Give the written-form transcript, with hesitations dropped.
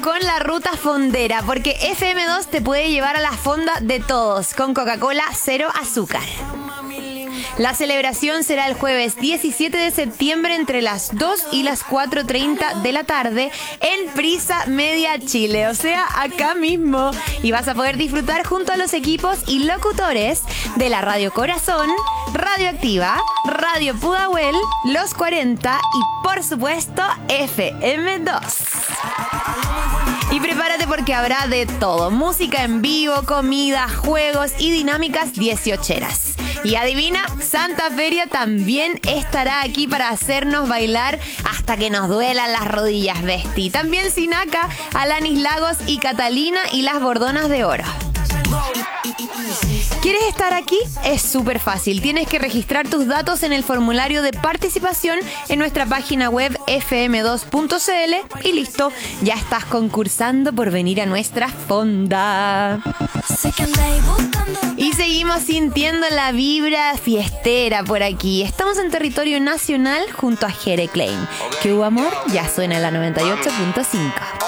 con la ruta fondera, porque FM2 te puede llevar a la fonda de todos, con Coca-Cola cero azúcar. La celebración será el jueves 17 de septiembre entre las 2 y las 4:30 de la tarde en Prisa Media Chile, o sea, acá mismo. Y vas a poder disfrutar junto a los equipos y locutores de la Radio Corazón, Radioactiva, Radio Pudahuel, Los 40 y, por supuesto, FM2. Y prepárate porque habrá de todo. Música en vivo, comida, juegos y dinámicas 18eras. Y adivina, Santa Feria también estará aquí para hacernos bailar hasta que nos duelan las rodillas, Besti. También Sinaca, Alanis Lagos y Catalina y las Bordonas de Oro. ¿Quieres estar aquí? Es súper fácil. Tienes que registrar tus datos en el formulario de participación en nuestra página web fm2.cl y listo, ya estás concursando por venir a nuestra fonda. Y seguimos sintiendo la vibra fiestera por aquí. Estamos en territorio nacional junto a Jere Klein. Que hubo amor, ya suena en la 98.5.